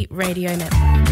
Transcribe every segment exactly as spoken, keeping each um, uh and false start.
Radio Network.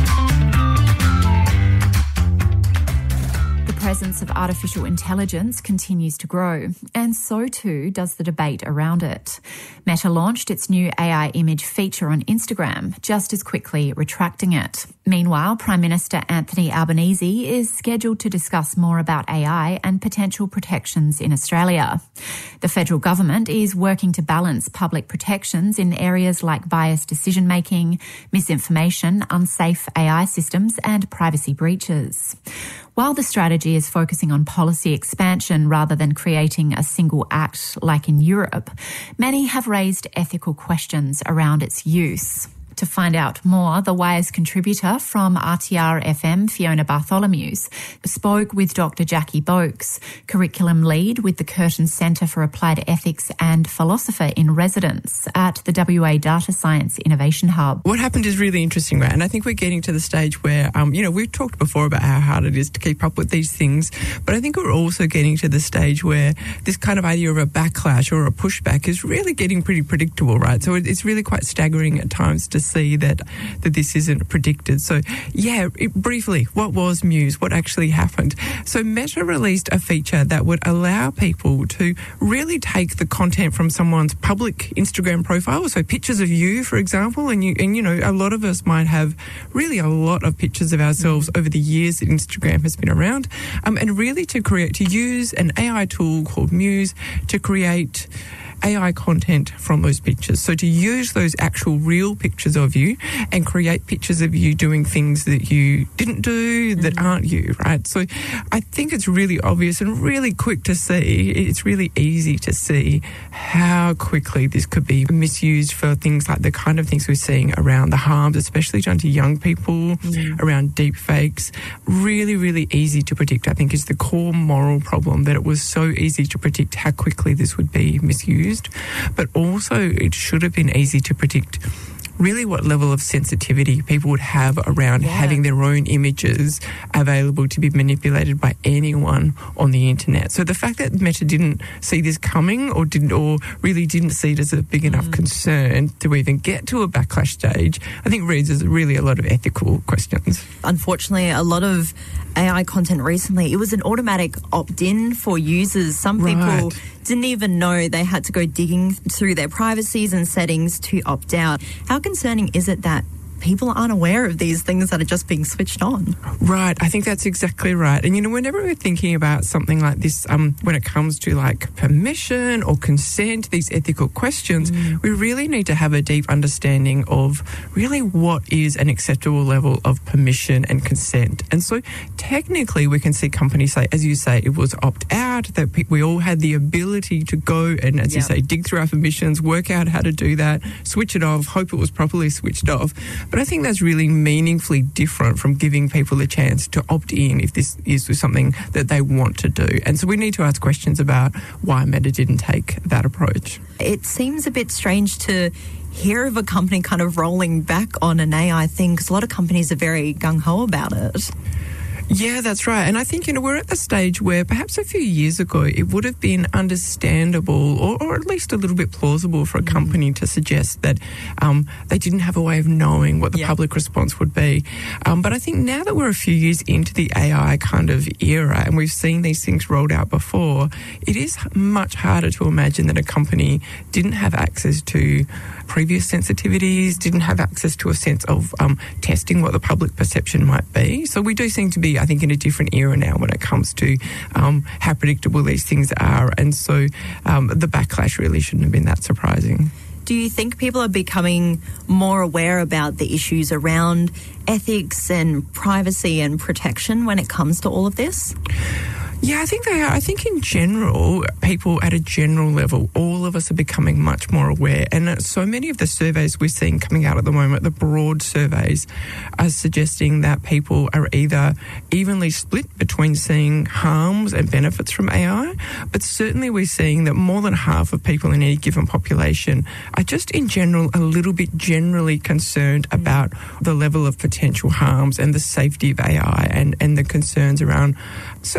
The presence of artificial intelligence continues to grow, and so too does the debate around it. Meta launched its new A I image feature on Instagram, just as quickly retracting it. Meanwhile, Prime Minister Anthony Albanese is scheduled to discuss more about A I and potential protections in Australia. The federal government is working to balance public protections in areas like biased decision-making, misinformation, unsafe A I systems and privacy breaches. While the strategy is focusing on policy expansion rather than creating a single act like in Europe, many have raised ethical questions around its use. To find out more, The Wire's contributor from R T R F M, Fiona Bartholomew's, spoke with Doctor Jackie Boakes, curriculum lead with the Curtin Centre for Applied Ethics and philosopher in residence at the W A Data Science Innovation Hub. What happened is really interesting, right? And I think we're getting to the stage where, um, you know, we've talked before about how hard it is to keep up with these things, but I think we're also getting to the stage where this kind of idea of a backlash or a pushback is really getting pretty predictable, right? So it's really quite staggering at times to see that that this isn't predicted. So, yeah, it, briefly, what was Muse? What actually happened? So Meta released a feature that would allow people to really take the content from someone's public Instagram profile, so pictures of you, for example, and you, and you know, a lot of us might have really a lot of pictures of ourselves mm-hmm. over the years that Instagram has been around, um, and really to create, to use an A I tool called Muse to create A I content from those pictures. So to use those actual real pictures of you and create pictures of you doing things that you didn't do, that mm-hmm. aren't you, right? So I think it's really obvious and really quick to see. It's really easy to see how quickly this could be misused for things like the kind of things we're seeing around the harms, especially done to young people, mm-hmm. around deep fakes. Really, really easy to predict, I think, is the core moral problem, that it was so easy to predict how quickly this would be misused. But also it should have been easy to predict really what level of sensitivity people would have around yeah. having their own images available to be manipulated by anyone on the internet. So the fact that Meta didn't see this coming or didn't, or really didn't see it as a big enough mm. concern to even get to a backlash stage, I think raises really a lot of ethical questions. Unfortunately, a lot of A I content recently, it was an automatic opt-in for users. Some people right. didn't even know they had to go digging through their privacies and settings to opt out. How concerning is it that people aren't aware of these things that are just being switched on? Right, I think that's exactly right. And, you know, whenever we're thinking about something like this, um, when it comes to, like, permission or consent, these ethical questions, mm. we really need to have a deep understanding of really what is an acceptable level of permission and consent. And so, technically, we can see companies say, as you say, it was opt-out, that pe- we all had the ability to go and, as yep. you say, dig through our permissions, work out how to do that, switch it off, hope it was properly switched off. But I think that's really meaningfully different from giving people a chance to opt in if this is something that they want to do. And so we need to ask questions about why Meta didn't take that approach. It seems a bit strange to hear of a company kind of rolling back on an A I thing, because a lot of companies are very gung-ho about it. Yeah, that's right. And I think, you know, we're at the stage where perhaps a few years ago it would have been understandable or, or at least a little bit plausible for a mm. company to suggest that um, they didn't have a way of knowing what the yeah. public response would be. Um, but I think now that we're a few years into the A I kind of era and we've seen these things rolled out before, it is much harder to imagine that a company didn't have access to previous sensitivities, didn't have access to a sense of um, testing what the public perception might be. So we do seem to be, I think, in a different era now when it comes to um, how predictable these things are. And so um, the backlash really shouldn't have been that surprising. Do you think people are becoming more aware about the issues around ethics and privacy and protection when it comes to all of this? Yeah, I think they are. I think in general, people at a general level, all of us are becoming much more aware. And so many of the surveys we're seeing coming out at the moment, the broad surveys, are suggesting that people are either evenly split between seeing harms and benefits from A I, but certainly we're seeing that more than half of people in any given population are just in general a little bit generally concerned about the level of potential harms and the safety of A I and, and the concerns around certainly public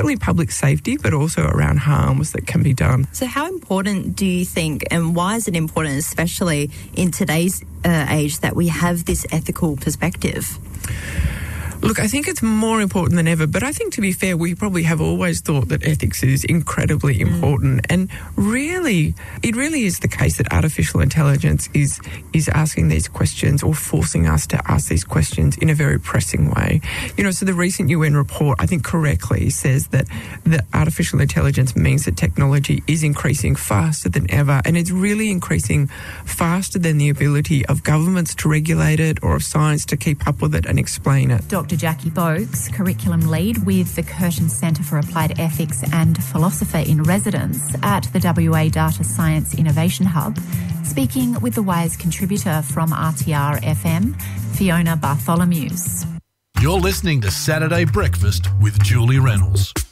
public safety, but also around harms that can be done. So how important do you think, and why is it important, especially in today's uh, age, that we have this ethical perspective? Look, I think it's more important than ever, but I think, to be fair, we probably have always thought that ethics is incredibly important. Mm. And really, it really is the case that artificial intelligence is is asking these questions, or forcing us to ask these questions in a very pressing way. You know, so the recent U N report, I think correctly, says that that artificial intelligence means that technology is increasing faster than ever, and it's really increasing faster than the ability of governments to regulate it or of science to keep up with it and explain it. Doctor Jackie Boakes, curriculum lead with the Curtin Centre for Applied Ethics and Philosopher in Residence at the W A Data Science Innovation Hub, speaking with the Wires contributor from R T R F M, Fiona Bartholomews. You're listening to Saturday Breakfast with Julie Reynolds.